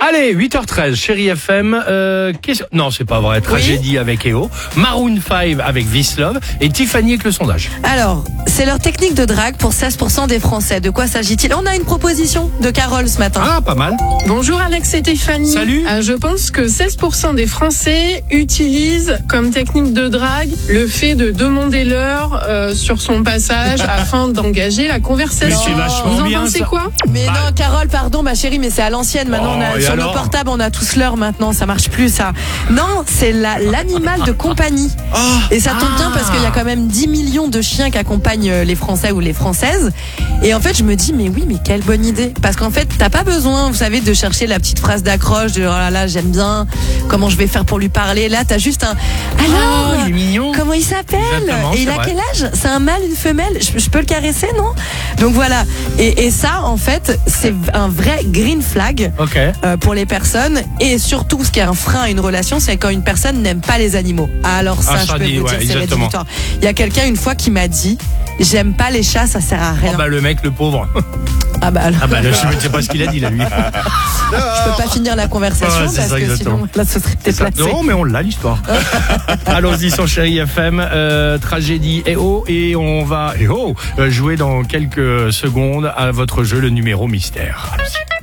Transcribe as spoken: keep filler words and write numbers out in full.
Allez, huit heures treize, Chérie F M. Euh, question... Non, c'est pas vrai. Tragédie oui. avec E O. Maroon cinq avec This Love. Et Tiffany avec le sondage. Alors, c'est leur technique de drague pour seize pour cent des Français. De quoi s'agit-il? On a une proposition de Carole ce matin. Ah, pas mal. Bonjour Alex et Tiffany. Salut. Euh, je pense que seize pour cent des Français utilisent comme technique de drague le fait de demander l'heure euh, sur son passage afin d'engager la conversation. Mais c'est vachement Vous en bien, pensez ça. quoi? Mais Bah. non, Carole, pardon, ma chérie, mais c'est à l'ancienne. Maintenant, Oh, on a, et sur alors nos portables, on a tous l'heure maintenant. Ça marche plus, ça. Non, c'est la, l'animal de compagnie. Oh. Et ça tombe Ah. bien parce qu'il y a quand même dix millions de chiens qui accompagnent les Français ou les Françaises. Et en fait, je me dis, mais oui, mais quelle bonne idée. Parce qu'en fait, t'as pas besoin, vous savez, de chercher la petite phrase d'accroche de, oh là là, j'aime bien, comment je vais faire pour lui parler. Là, t'as juste un, alors, Oh, il est mignon. comment il s'appelle? Exactement, Et il c'est a vrai. quel âge? C'est un mâle, une femelle? Je, je peux le caresser, non? Donc voilà. Et, et ça, en fait, c'est un vrai green flag. Ok. Euh, pour les personnes, et surtout ce qui est un frein à une relation, c'est quand une personne n'aime pas les animaux. Alors ça, Ah, je ça peux dit, vous ouais, dire, c'est exactement. rédhibitoire. Il y a quelqu'un une fois qui m'a dit, j'aime pas les chats, ça sert à rien. Oh bah le mec, le pauvre. Ah bah alors, Ah bah là, je ne sais pas ce qu'il a dit là, lui. je peux pas finir la conversation Ouais, c'est parce ça, que exactement. sinon là ce serait déplacé. Non, mais on l'a l'histoire. Allons-y sur Chérie F M, euh, tragédie E O, et on va E O, euh, jouer dans quelques secondes à votre jeu le numéro mystère. Allons-y.